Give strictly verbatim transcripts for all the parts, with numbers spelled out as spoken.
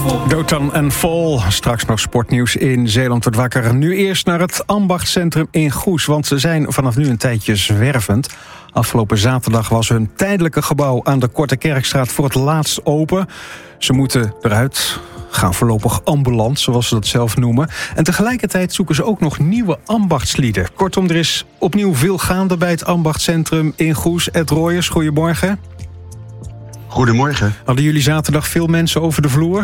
Dotan en Vol. Straks nog sportnieuws in Zeeland wordt wakker. Nu eerst naar het Ambachtscentrum in Goes, want ze zijn vanaf nu een tijdje zwervend. Afgelopen zaterdag was hun tijdelijke gebouw aan de Korte Kerkstraat voor het laatst open. Ze moeten eruit, gaan voorlopig ambulant, zoals ze dat zelf noemen. En tegelijkertijd zoeken ze ook nog nieuwe ambachtslieden. Kortom, er is opnieuw veel gaande bij het Ambachtscentrum in Goes. Ed Rooijers, goedemorgen. Goedemorgen. Hadden jullie zaterdag veel mensen over de vloer?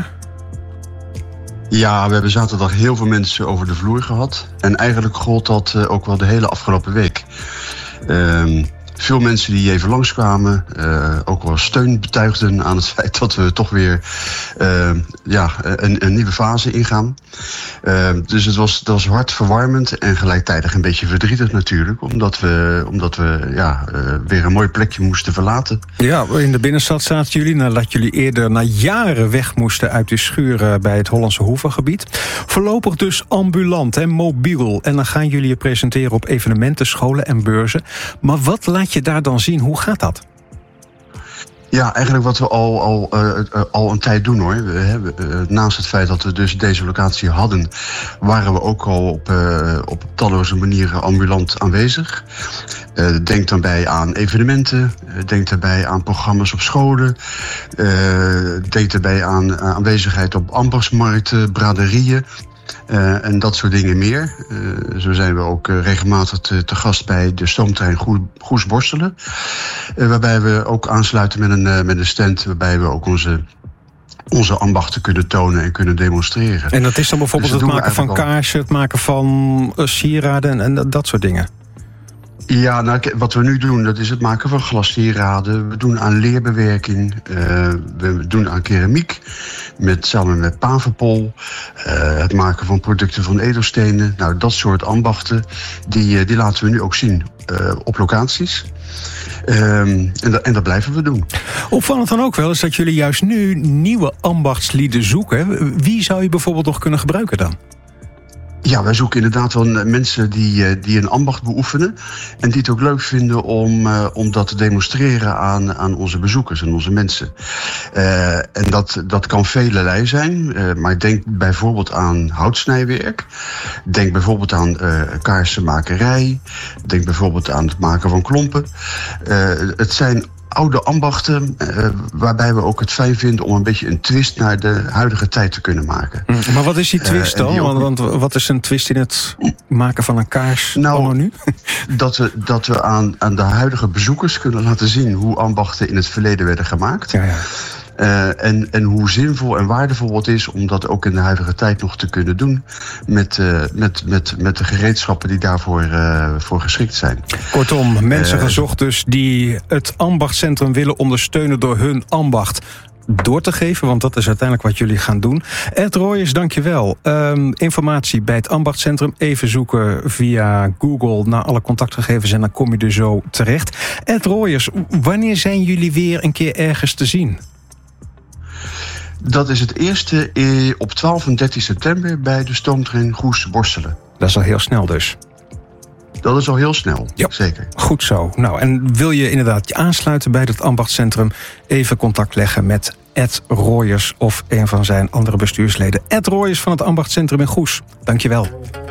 Ja, we hebben zaterdag heel veel mensen over de vloer gehad. En eigenlijk gold dat uh, ook wel de hele afgelopen week. Uh, veel mensen die even langskwamen, uh, ook wel steun betuigden aan het feit dat we toch weer uh, ja, een, een nieuwe fase ingaan. Uh, dus het was, het was hartverwarmend en gelijktijdig een beetje verdrietig natuurlijk. Omdat we, omdat we ja, uh, weer een mooi plekje moesten verlaten. Ja, in de binnenstad zaten jullie nadat jullie eerder na jaren weg moesten uit de schuren bij het Hollandse Hoevengebied. Voorlopig dus ambulant en mobiel. En dan gaan jullie je presenteren op evenementen, scholen en beurzen. Maar wat laat je daar dan zien? Hoe gaat dat? Ja, eigenlijk wat we al, al, uh, uh, al een tijd doen hoor. We hebben, uh, naast het feit dat we dus deze locatie hadden, waren we ook al op, uh, op talloze manieren ambulant aanwezig. Uh, denk daarbij aan evenementen, uh, denk daarbij aan programma's op scholen, uh, denk daarbij aan uh, aanwezigheid op ambachtsmarkten, braderieën. Uh, en dat soort dingen meer. Uh, zo zijn we ook uh, regelmatig te, te gast bij de stoomtrein Goes Borstelen. Uh, waarbij we ook aansluiten met een, uh, met een stand, waarbij we ook onze, onze ambachten kunnen tonen en kunnen demonstreren. En dat is dan bijvoorbeeld dus het maken van kaarsen, het maken van uh, sieraden en, en dat soort dingen? Ja, nou, wat we nu doen, dat is het maken van glassieraden. We doen aan leerbewerking. Uh, we doen aan keramiek. Met, samen met Pavenpol. Uh, het maken van producten van edelstenen. Nou, dat soort ambachten, die, die laten we nu ook zien uh, op locaties. Um, en, dat, en dat blijven we doen. Opvallend dan ook wel is dat jullie juist nu nieuwe ambachtslieden zoeken. Wie zou je bijvoorbeeld nog kunnen gebruiken dan? Ja, wij zoeken inderdaad wel mensen die, die een ambacht beoefenen. En die het ook leuk vinden om, uh, om dat te demonstreren aan, aan onze bezoekers en onze mensen. Uh, en dat, dat kan velerlei zijn. Uh, maar denk bijvoorbeeld aan houtsnijwerk. Denk bijvoorbeeld aan uh, kaarsenmakerij. Denk bijvoorbeeld aan het maken van klompen. Uh, het zijn oude ambachten, uh, waarbij we ook het fijn vinden om een beetje een twist naar de huidige tijd te kunnen maken. Maar wat is die twist dan? Uh, want, want wat is een twist in het maken van een kaars nou, anno nu? Dat we, dat we aan, aan de huidige bezoekers kunnen laten zien hoe ambachten in het verleden werden gemaakt. Ja, ja. Uh, en, en hoe zinvol en waardevol het is om dat ook in de huidige tijd nog te kunnen doen met, uh, met, met, met de gereedschappen die daarvoor uh, voor geschikt zijn. Kortom, mensen uh, gezocht dus die het ambachtscentrum willen ondersteunen door hun ambacht door te geven, want dat is uiteindelijk wat jullie gaan doen. Ed Rooijers, dank je wel. Um, informatie bij het ambachtscentrum, even zoeken via Google naar alle contactgegevens en dan kom je er zo terecht. Ed Rooijers, wanneer zijn jullie weer een keer ergens te zien? Dat is het eerste op twaalf en dertien september bij de stoomtrein Goes Borstelen. Dat is al heel snel dus. Dat is al heel snel, ja, zeker. Goed zo. Nou, en wil je inderdaad je aansluiten bij het ambachtscentrum, even contact leggen met Ed Rooijers of een van zijn andere bestuursleden. Ed Rooijers van het ambachtscentrum in Goes. Dank je wel.